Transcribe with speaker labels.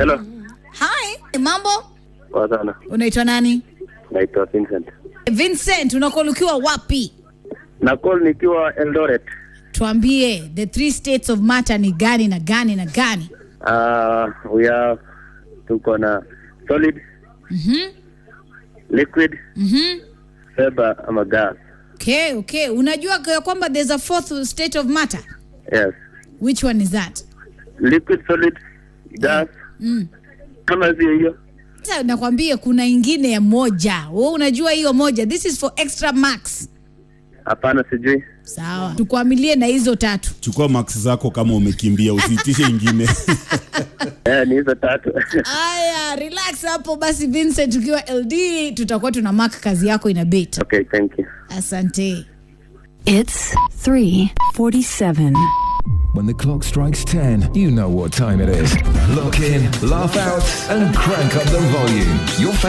Speaker 1: Hello.
Speaker 2: Hi, mambo?
Speaker 1: Poa sana.
Speaker 2: Unaitwa nani?
Speaker 1: Naitwa Vincent.
Speaker 2: Vincent, unakolukiwa wapi?
Speaker 1: Na call nikiwa Eldoret.
Speaker 2: Tuambie, the 3 states of matter ni gani na gani na gani?
Speaker 1: We have tuko na solid, liquid, fiber ama gas.
Speaker 2: Okay. Unajua kwamba there's a 4th state of matter?
Speaker 1: Yes.
Speaker 2: Which one is that?
Speaker 1: Liquid, solid, gas. Kama hiyo.
Speaker 2: Sasa nakwambia kuna ingine ya moja. Wewe unajua hiyo moja. This is for extra marks.
Speaker 1: Hapana, sijui.
Speaker 2: Sawa. Tukuamilie na hizo 3.
Speaker 3: Chukua marks zako kama umekimbia, usiitishe ingine.
Speaker 1: Ni hizo 3.
Speaker 2: Aya, relax hapo basi Vincent, ukiwa LD tutakuwa tuna mark kazi yako ina bet.
Speaker 1: Okay, thank you.
Speaker 2: Asante.
Speaker 4: It's 3:47.
Speaker 5: When the clock strikes 10, you know what time it is. Lock in, laugh out, and crank up the volume. Your